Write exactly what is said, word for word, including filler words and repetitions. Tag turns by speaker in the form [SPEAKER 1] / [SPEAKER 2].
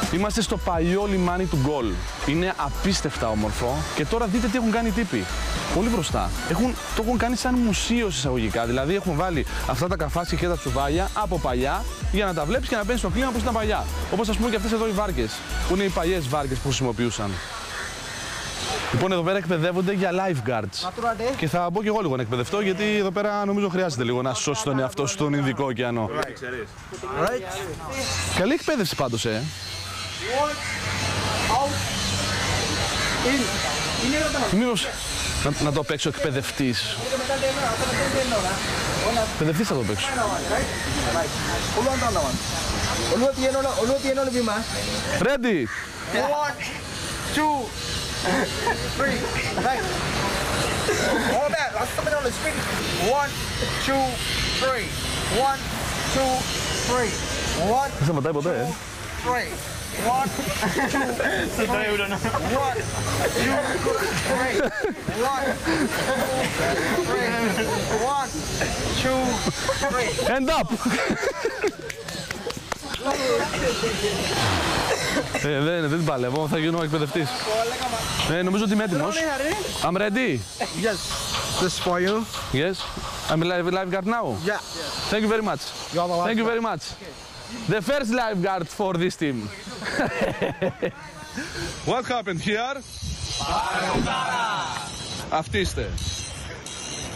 [SPEAKER 1] Είμαστε στο παλιό λιμάνι του γκολ. Είναι απίστευτα όμορφο και τώρα δείτε τι έχουν κάνει οι τύποι. Πολύ μπροστά. Έχουν, το έχουν κάνει σαν μουσείο εισαγωγικά. Δηλαδή έχουν βάλει αυτά τα καφάσια και τα τσουβάλια από παλιά για να τα βλέπεις και να μπαίνεις στο κλίμα όπως ήταν παλιά. Όπως ας πούμε και αυτές εδώ οι βάρκες, που είναι οι παλιές βάρκες που χρησιμοποιούσαν. Λοιπόν, εδώ πέρα εκπαιδεύονται για lifeguards. Και θα μπω και εγώ λίγο να εκπαιδευτώ, γιατί εδώ πέρα νομίζω χρειάζεται λίγο να σώσει τον εαυτό σου στον Ινδικό ωκεανό. Καλή εκπαίδευση πάντως, ε. Μήπως να, να το παίξω εκπαιδευτής. Εκπαιδευτής θα το παίξω. Ready!
[SPEAKER 2] One, two, three, right. All that. Let's stop it on the screen. One, two, three. One, two, three. One,
[SPEAKER 1] Δεν σταματάει ποτέ, ε.
[SPEAKER 2] three. One, two, three. One, two, three. One, three. One, two, three.
[SPEAKER 1] End up! ε, δεν, δεν την παλεύω, θα γίνω εκπαιδευτής. Ε, νομίζω ότι είμαι έτοιμος. I'm ready.
[SPEAKER 2] Yes. This is for you.
[SPEAKER 1] Yes. I'm a live lifeguard now.
[SPEAKER 2] Yeah.
[SPEAKER 1] Thank you very much.
[SPEAKER 2] You are the
[SPEAKER 1] Thank you very much. The first lifeguard for this team. What happened here? Αυτοί είστε.